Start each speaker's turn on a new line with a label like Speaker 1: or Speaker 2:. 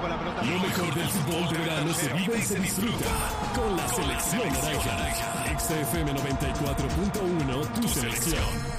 Speaker 1: con la pelota.
Speaker 2: Lo mejor del fútbol de verano se vive y se disfruta con la selección naranja. XFM 94.1, tu selección.